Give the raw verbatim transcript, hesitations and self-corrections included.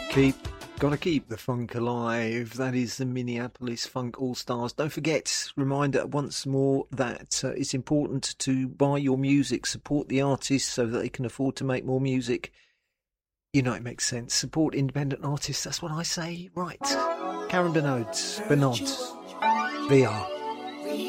Keep, gotta keep the funk alive. That is the Minneapolis Funk All Stars. Don't forget, reminder once more that uh, it's important to buy your music, support the artists so that they can afford to make more music. You know it makes sense. Support independent artists. That's what I say. Right. Karen Bernard, Bernard, V R.